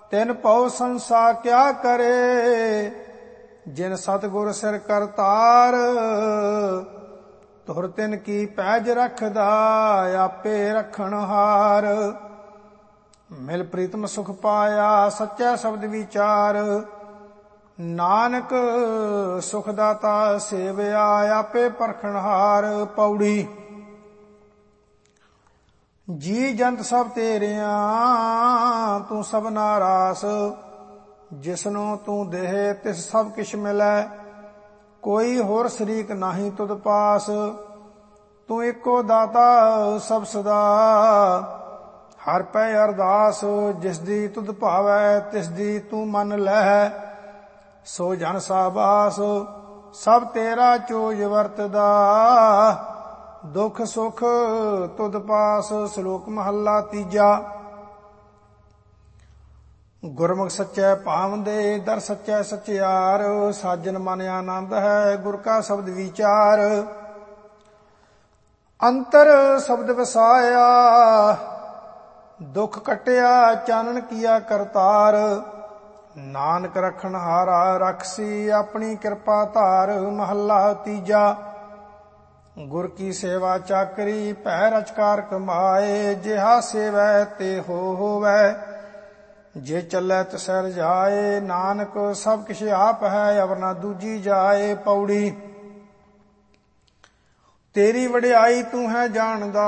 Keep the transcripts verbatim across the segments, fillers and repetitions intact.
ਤਿਨ ਪਉ ਸੰਸਾ ਕਿਆ ਕਰੇ, ਜਿਨ ਸਤਿਗੁਰ ਸਿਰ ਕਰਤਾਰ। ਤੁਰ ਤਿਨ ਕੀ ਪੈਜ ਰਖਦਾ, ਆਪੇ ਰਖਣ ਹਾਰ। ਮਿਲ ਪ੍ਰੀਤਮ ਸੁਖ ਪਾਇਆ, ਸੱਚਾ ਸ਼ਬਦ ਵਿਚਾਰ। ਨਾਨਕ ਸੁਖ ਦਾਤਾ ਸੇਵਿਆ, ਆਪੇ ਪਰਖਣ ਹਾਰ। ਪੌੜੀ। ਜੀ ਜੰਤ ਸਭ ਤੇਰਿਆਂ, ਤੂੰ ਸਭਨਾ ਰਾਸ। ਜਿਸਨੂੰ ਤੂੰ ਦੇਹ ਤਿਸ ਸਭ ਕਿਛ ਮਿਲੈ, ਕੋਈ ਹੋਰ ਸ਼ਰੀਕ ਨਾਹੀ ਤੁਧ ਪਾਸ। ਤੂੰ ਏਕੋ ਦਾਤਾ ਸਭ ਸਦਾ, ਹਰ ਪੈ ਅਰਦਾਸ। ਜਿਸ ਦੀ ਤੁਧ ਭਾਵੈ ਤਿਸ ਦੀ ਤੂੰ ਮੰਨ ਲੈ, ਸੋ ਜਨ ਸਾਬਾਸ। ਸਭ ਤੇਰਾ ਚੋਜ ਵਰਤਦਾ, ਦੁਖ ਸੁਖ ਤੁਧ ਪਾਸ। ਸ਼ਲੋਕ ਮਹੱਲਾ ਤੀਜਾ। ਗੁਰਮੁਖ ਸੱਚੇ ਭਾਵੰਦੇ, ਦਰ ਸੱਚੇ ਸਚਿਆਰ। ਸਾਜਨ ਮਨ ਆਨੰਦ ਹੈ, ਗੁਰ ਕਾ ਸ਼ਬਦ ਵਿਚਾਰ। ਅੰਤਰ ਸ਼ਬਦ ਵਸਾਇਆ, ਦੁਖ ਕਟਿਆ ਚਾਨਣ ਕੀਆ ਕਰਤਾਰ। ਨਾਨਕ ਰਖਣ ਹਾਰਾ, ਰਖਸੀ ਆਪਣੀ ਕਿਰਪਾ ਧਾਰ। ਮਹੱਲਾ ਤੀਜਾ। ਗੁਰ ਕੀ ਸੇਵਾ ਚਾਕਰੀ, ਭੈ ਰਚਕਾਰ ਕਮਾਏ। ਜਿਹਾ ਸੇਵੈ ਤੇ ਹੋ ਹੋਵੈ, ਜੇ ਚੱਲੈ ਤਿਸੈ ਰਜਾਏ। ਨਾਨਕ ਸਭ ਕਿਛ ਆਪ ਹੈ, ਅਵਰ ਨਾ ਦੂਜੀ ਜਾਏ। ਪੌੜੀ। ਤੇਰੀ ਵਡਿਆਈ ਤੂੰ ਹੈ ਜਾਣਦਾ,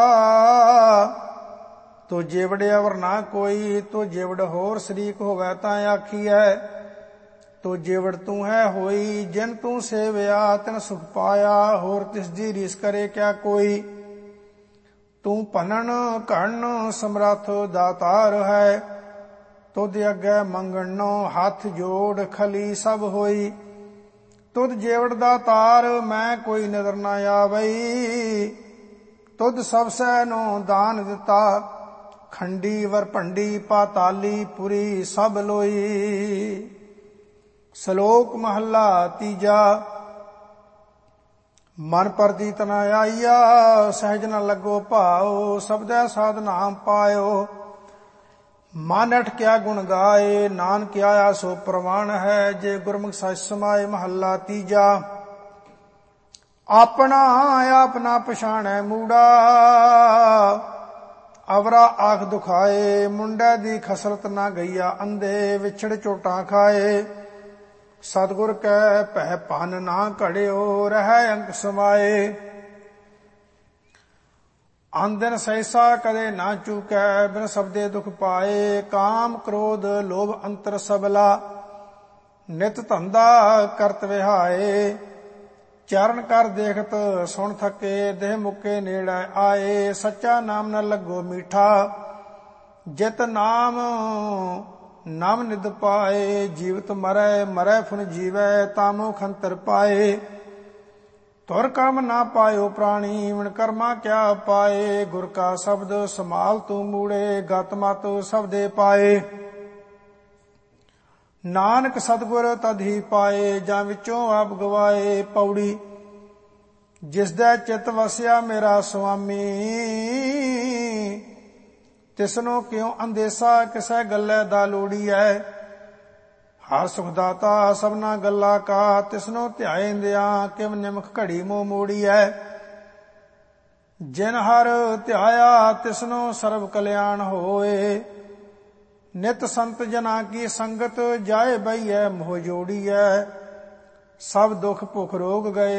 ਤੋ ਜੇਵੜ ਅਵਰ ਨਾ ਕੋਈ। ਤੋ ਜੇਵੜ ਹੋਰ ਸ਼ਰੀਕ ਹੋਵੈ ਤਾਂ ਆਖੀਐ, ਤੋ ਜੇਵੜ ਤੂੰ ਹੈ ਹੋਈ। ਜਿਨ ਤੂੰ ਸੇਵਿਆ ਤਿਨ ਸੁਖ ਪਾਇਆ, ਹੋਰ ਤਿਸ ਦੀ ਰੀਸ ਕਰੇ ਕਿਆ ਕੋਈ। ਤੂੰ ਭੰਨਣ ਘੜਨ ਸਮਰੱਥ ਦਾਤਾਰ ਹੈ, ਤੁਧ ਅੱਗੇ ਮੰਗਣੋ ਹੱਥ ਜੋੜ। ਖਲੀ ਸਭ ਹੋਈ, ਤੁਧ ਜੇਵੜ ਦਾਤਾਰ। ਮੈਂ ਕੋਈ ਨਜ਼ਰ ਨਾ ਆਵਈ, ਤੁਧ ਸਭ ਸੈ ਨੂੰ ਦਾਨ ਦਿੱਤਾ। ਖੰਡੀ ਵਰ ਭੰਡੀ, ਪਾਤਾਲੀ ਪੁਰੀ ਸਭ ਲੋਈ। ਸ਼ਲੋਕ ਮਹੱਲਾ ਤੀਜਾ। ਮਨ ਪਰਦੀਤ ਨ ਆਈਆ, ਸਹਿਜ ਨ ਲੱਗੋ ਭਾਉ। ਸਬਦੈ ਸਾਧ ਨਾਮ ਪਾਇਓ, ਮਨ ਅਟਕਿਆ ਗੁਣ ਗਾਏ। ਨਾਨਕ ਆਇਆ ਸੋ ਪ੍ਰਵਾਨ ਹੈ, ਜੇ ਗੁਰਮੁਖ ਸਚ ਸਮਾਏ। ਮਹੱਲਾ ਤੀਜਾ। ਆਪਣਾ ਆਪ ਨਾ ਪਛਾਣੈ ਮੂੜਾ, ਅਵਰਾ ਆਖ ਦੁਖਾਏ। ਮੁੰਡੇ ਦੀ ਖਸਰਤ ਨਾ ਗਈਆ ਅੰਧੇ, ਵਿਛੜ ਝੋਟਾਂ ਖਾਏ। ਸਤਿਗੁਰ ਕੈ ਭੈ ਭਨ ਨਾ ਘੜਿਓ, ਰਹਿ ਅੰਕ ਸਮਾਏ। ਆਂਦਨ ਸਹਿਸਾ ਕਦੇ ਨਾ ਚੂਕੈ, ਬਿਨ ਸਬਦੇ ਦੁਖ ਪਾਏ। ਕਾਮ ਕ੍ਰੋਧ ਲੋਭ ਅੰਤਰ ਸਬਲਾ, ਨਿਤ ਧੰਦਾ ਕਰਤ ਵਿਹਾਏ। ਚਰਨ ਕਰ ਦੇਖਤ ਸੁਣ ਥਕੇ, ਦੇਹ ਮੁਕੇ ਨੇੜੇ ਆਏ। ਸੱਚਾ ਨਾਮ ਨ ਲੱਗੋ ਮੀਠਾ, ਜਿਤ ਨਾਮ ਨਾਮ ਨਿਧ ਪਾਏ। ਜੀਵਤ ਮਰੈ ਮਰੈ ਫੁਨ ਜੀਵੈ, ਤਾਮੋ ਖੰਤਰ ਪਾਏ। ਤੁਰ ਕਰਮ ਨਾ ਪਾਇਓ ਪ੍ਰਾਣੀ, ਵਿਣ ਕਰਮਾ ਕਿਆ ਪਾਏ। ਗੁਰ ਕਾ ਸ਼ਬਦ ਸਮਾਲ ਤੂੰ ਮੂੜੇ, ਗਤ ਮਤ ਸਬਦੇ ਪਾਏ। ਨਾਨਕ ਸਤਿਗੁਰ ਤਦ ਹੀ ਪਾਏ, ਜਾਂ ਵਿੱਚੋਂ ਆਪ ਗਵਾਏ। ਪੌੜੀ। ਜਿਸਦਾ ਚਿਤ ਵਸਿਆ ਮੇਰਾ ਸੁਆਮੀ, ਤਿਸਨੂੰ ਕਿਉ ਅੰਦੇਸਾ, ਕਿਸੈ ਗੱਲੇ ਦਾ ਲੋੜੀਐ। ਹਰ ਸੁਖ ਦਾਤਾ ਸਭਨਾ ਗੱਲਾ ਕਾ, ਤਿਸਨੂੰ ਧਿਆਇਂਦਿਆਂ ਕਿਵ ਨਿਮਖ ਘੜੀ ਮੋ ਮੋੜੀਐ। ਜਿਨ ਹਰ ਧਿਆਇਆ ਤਿਸਨੂੰ ਸਰਬ ਕਲਿਆਣ ਹੋਏ। ਨਿਤ ਸੰਤ ਜਨਾ ਕੀ ਸੰਗਤ, ਜਾਏ ਬਈਐ ਮੋਹ ਜੋੜੀਐ। ਸਭ ਦੁਖ ਭੁਖ ਰੋਗ ਗਏ,